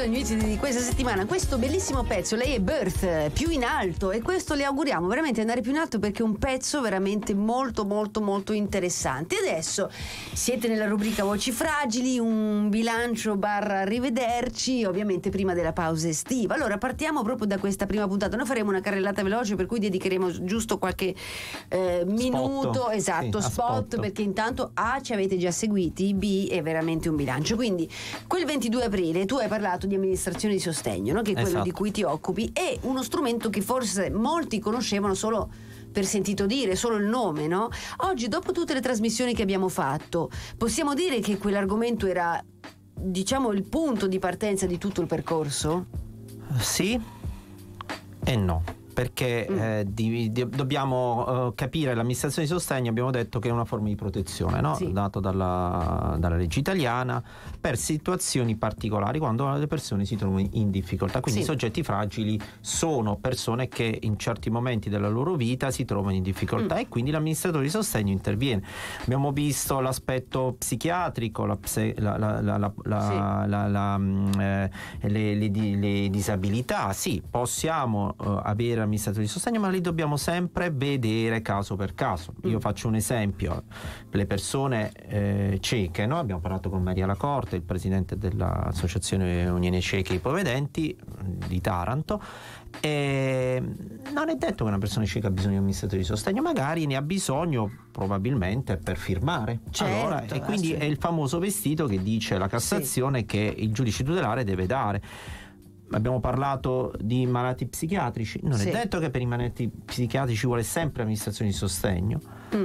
le news di questa settimana, questo bellissimo pezzo, lei è Birth, più in alto, e questo le auguriamo veramente andare più in alto, perché è un pezzo veramente molto molto molto interessante. Adesso siete nella rubrica Voci Fragili, un bilancio / arrivederci, ovviamente prima della pausa estiva. Allora partiamo proprio da questa prima puntata, noi faremo una carrellata veloce per cui dedicheremo giusto qualche minuto, esatto, sì, spot, perché intanto A, ci avete già seguiti, B, è veramente un bilancio. Quindi quel 22 aprile tu hai parlato di amministrazione di sostegno, no? Che è quello Esatto. di cui ti occupi, è uno strumento che forse molti conoscevano solo per sentito dire, solo il nome, no? Oggi, dopo tutte le trasmissioni che abbiamo fatto, possiamo dire che quell'argomento era, diciamo, il punto di partenza di tutto il percorso? Sì e no, perché dobbiamo capire l'amministrazione di sostegno. Abbiamo detto che è una forma di protezione, no? Sì. Dato dalla legge italiana per situazioni particolari, quando le persone si trovano in difficoltà. Quindi Sì. i soggetti fragili sono persone che in certi momenti della loro vita si trovano in difficoltà e quindi l'amministratore di sostegno interviene. Abbiamo visto l'aspetto psichiatrico, le disabilità. Sì, possiamo avere amministratori di sostegno, ma li dobbiamo sempre vedere caso per caso. Io faccio un esempio: le persone cieche, no? Abbiamo parlato con Maria Lacorte, il presidente dell'associazione Unione Cieche e Ipovedenti di Taranto, e non è detto che una persona cieca ha bisogno di amministratori di sostegno, magari ne ha bisogno probabilmente per firmare. Certo, e quindi è il famoso vestito che dice la Cassazione che il giudice tutelare deve dare. Abbiamo parlato di malati psichiatrici, non Sì. è detto che per i malati psichiatrici vuole sempre amministrazione di sostegno.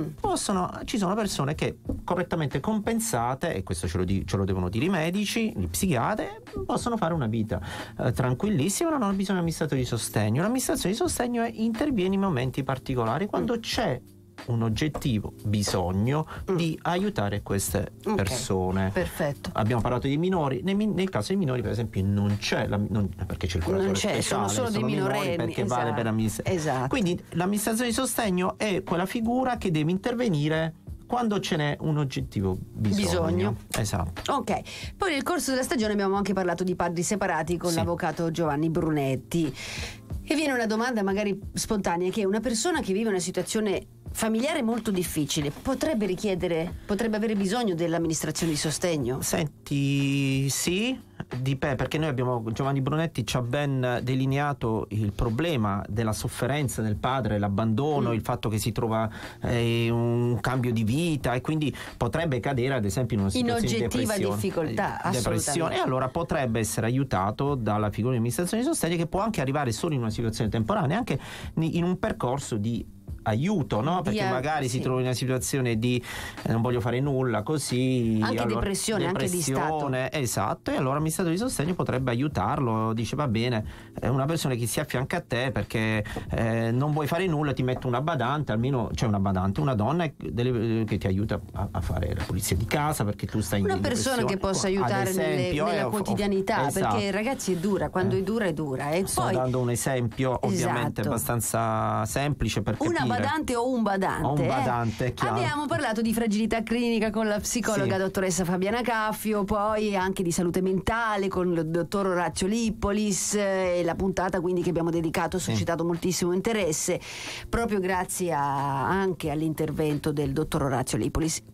Ci sono persone che correttamente compensate, e questo ce lo devono dire i medici, gli psichiatri, possono fare una vita tranquillissima, non hanno bisogno di amministratori di sostegno. L'amministrazione di sostegno interviene in momenti particolari, quando c'è un oggettivo bisogno di aiutare queste persone. Perfetto. Abbiamo parlato di minori, nel caso dei minori per esempio non c'è perché c'è il curatore Non c'è, speciale, sono solo dei minorenni, perché esatto, vale per l'amministrazione. esatto. Quindi l'amministrazione di sostegno è quella figura che deve intervenire quando ce n'è un oggettivo bisogno. Esatto. Ok, poi nel corso della stagione abbiamo anche parlato di padri separati con Sì. l'avvocato Giovanni Brunetti, e viene una domanda magari spontanea, che una persona che vive una situazione familiare molto difficile potrebbe avere bisogno dell'amministrazione di sostegno? Senti, sì, perché noi Giovanni Brunetti ci ha ben delineato il problema della sofferenza del padre, l'abbandono, il fatto che si trova un cambio di vita, e quindi potrebbe cadere ad esempio in una situazione di oggettiva difficoltà, depressione, e allora potrebbe essere aiutato dalla figura di amministrazione di sostegno, che può anche arrivare solo in una situazione temporanea, anche in un percorso di aiuto, no? Perché magari si trova in una situazione di non voglio fare nulla, così anche depressione, anche di stato. Esatto, e allora l'amministratore di sostegno potrebbe aiutarlo. Dice: va bene, una persona che si affianca a te perché non vuoi fare nulla, ti metto una badante, almeno c'è una badante, una donna che ti aiuta a fare la pulizia di casa, perché tu stai una persona che possa aiutare nella quotidianità, esatto. Perché ragazzi è dura, quando è dura è dura. E sto poi dando un esempio ovviamente abbastanza semplice per capire. Una badante o un badante, chiaro. Abbiamo parlato di fragilità clinica con la psicologa dottoressa Fabiana Caffio, poi anche di salute mentale con il dottor Orazio Lippolis, e la puntata quindi che abbiamo dedicato ha suscitato moltissimo interesse proprio grazie anche all'intervento del dottor Orazio Lippolis.